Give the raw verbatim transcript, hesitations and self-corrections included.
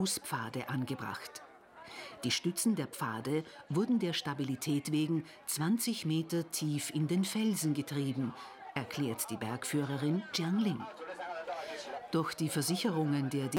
Fußpfade angebracht. Die Stützen der Pfade wurden der Stabilität wegen zwanzig Meter tief in den Felsen getrieben, erklärt die Bergführerin Jiang Ling. Doch die Versicherungen der